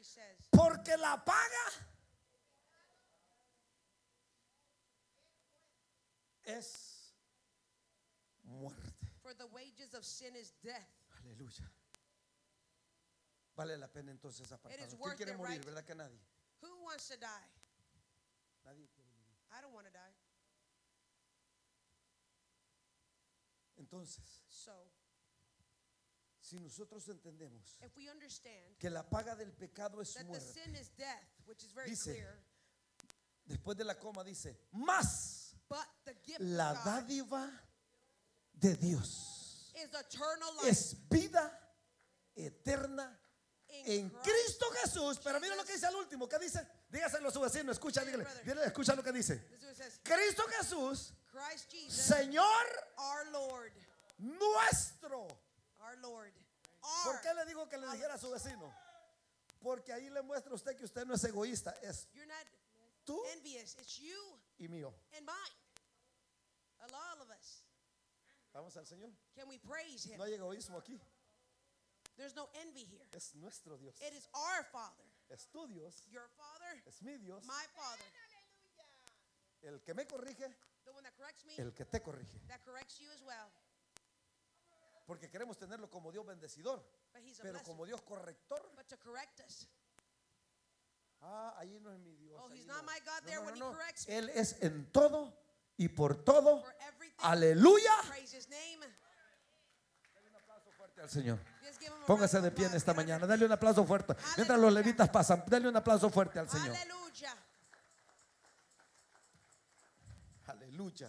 says, porque la paga es muerte. for the wages of sin is death. Aleluya. Vale la pena entonces It apartarnos. is ¿Quién worth quiere it, morir? right? ¿Verdad que nadie? Who wants to die? Nadie quiere morir. I don't want to die. Entonces, So, si nosotros entendemos if we understand que la paga del pecado es that the muerte, sin is death, which is very Dice, clear, después de la coma dice, más but the gift la of God dádiva de Dios is eternal life es vida eterna en in Cristo Jesús. Pero mira lo que dice al último. ¿Qué dice? Dígaselo a su vecino. Escucha, dígale, dígale, escucha lo que dice. This is what it says. Cristo Jesús, Christ Jesus, Señor our Lord, nuestro. our Lord. ¿Por Our. qué le digo que le dijera a su vecino? Porque ahí le muestra a usted que usted no es egoísta, es You're not tú envious. It's you y mío. and mine. All of us. Vamos al Señor. Can we praise Him? No hay egoísmo aquí. There's no envy here. Es nuestro Dios. It is our Father, Es tu Dios. your Father, Es mi Dios. my Father, El que me corrige, the one that corrects me, el que te corrige. that corrects you as well. Porque queremos tenerlo como Dios bendecidor, But He's a pero blesser. como Dios corrector. But to correct us. Ah, ahí no es mi Dios. Oh, ahí He's no. not my God No, there no, when no, He no. corrects me. Él es en todo y por todo. For everything, Aleluya. praise His name. Fuerte al Señor. Just give Him a Póngase round de of pie en applause. esta Get on your mañana. Dale un aplauso fuerte. Mientras los levitas pasan, dale un aplauso fuerte al feet. Señor. Hallelujah. Aleluya.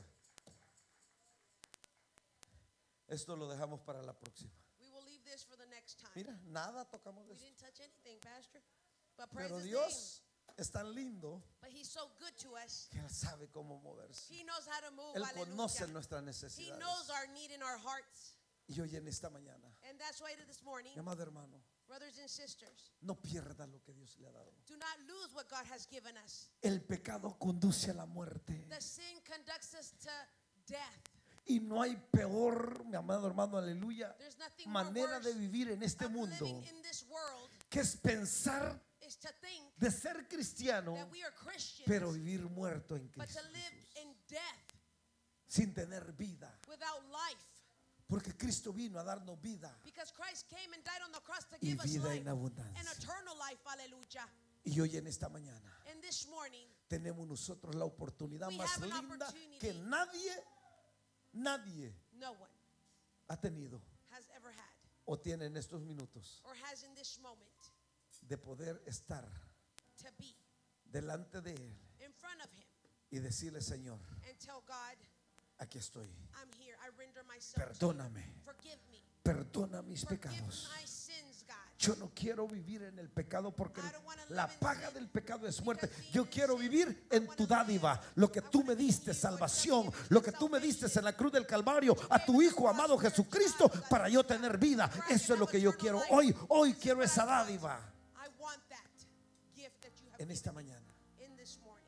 Esto lo dejamos para la próxima. We will leave this for the next time. Mira, nada tocamos de We esto. didn't touch anything, Pastor. But praise Pero His Dios es tan lindo name. But He's so good to us. que Él sabe cómo moverse. He knows how to move. Él Hallelujah. conoce nuestras He necesidades. knows our need in our hearts. Y hoy en esta mañana, And that's why this morning, mi amado hermano, brothers and sisters, no pierda lo que Dios le ha dado. do not lose what God has given us. El pecado conduce a la muerte. The sin conducts us to death. Y no hay peor, mi amado hermano, aleluya, There's nothing more manera de worse vivir en este of mundo living in this world que es pensar is to think de ser cristiano, that we are Christians, pero vivir muerto en but Cristo to live Jesús, in death sin tener vida. without life. Porque Cristo vino a darnos vida Because Christ came and died on the cross to y give us vida life en and abundancia. eternal life. Hallelujah. Y hoy en esta mañana And this morning, tenemos nosotros la oportunidad We más have an linda opportunity. que nadie no one ha tenido has ever had o tiene en estos minutos or has in this moment de poder estar to be delante de Él in front of Him y decirle, Señor, and tell God, aquí estoy, I'm here. I render myself to you. perdóname, Forgive me. perdona mis Forgive pecados. my sins, God. Yo no quiero vivir en el pecado porque I don't wanna la live in paga sin, del pecado es muerte. because Yo being in quiero sin, vivir I en wanna tu live. dádiva, lo que I tú wanna me be in diste, you, what you have salvación, given me, lo que tú me diste salvation. en la cruz del Calvario, a tu Hijo amado Jesucristo, para yo tener vida. Eso es lo que yo quiero hoy quiero esa dádiva I want that gift that you have en esta given me mañana. in this morning.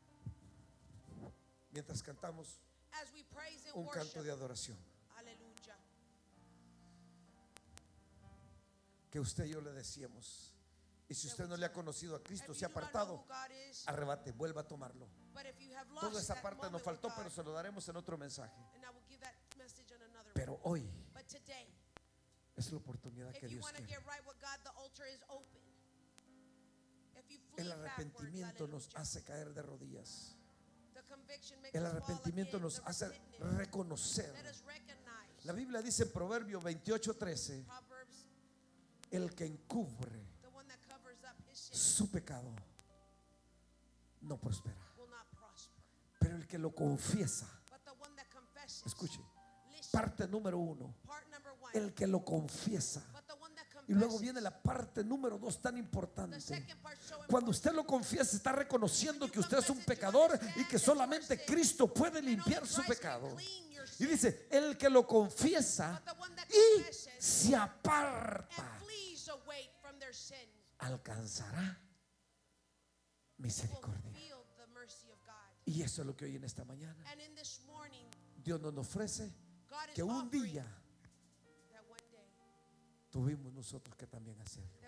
Mientras cantamos As we praise and un worship. canto de adoración, Hallelujah. que usted y yo le decíamos. Y si usted no le ha conocido a Cristo, If se ha you do not know apartado, who God is, arrebate, vuelva a tomarlo. but if you have Toda lost esa that parte nos moment faltó, with pero God, se lo daremos en otro mensaje. and I will give that message on another one. Pero hoy But today, es la oportunidad if que you Dios want to quiere. get right with God, the altar is open. If you El flee backwards, arrepentimiento nos hallelujah. hace caer de rodillas. The conviction makes El us fall arrepentimiento again, nos the hace repentance. reconocer. Let us recognize. La Biblia dice en Proverbio 28:13, Proverbs, el que encubre the one that covers up his sin su pecado no prospera, will not prosper. pero el que lo confiesa, But the one that confesses, escuche, listen, parte número 1, part number one, el que lo confiesa. but the one that Y luego confesses, viene la parte número 2 tan the importante. second part so Cuando important. usted lo confiesa, está reconociendo que usted es un pecador y que solamente Cristo puede limpiar su pecado. Y dice, el que lo confiesa y se And aparta, flees away from their sin alcanzará will misericordia. feel the mercy of God. Y eso es lo que hoy en esta mañana And in this morning, Dios nos ofrece, God is que un offering día that one day tuvimos nosotros que también hacer. that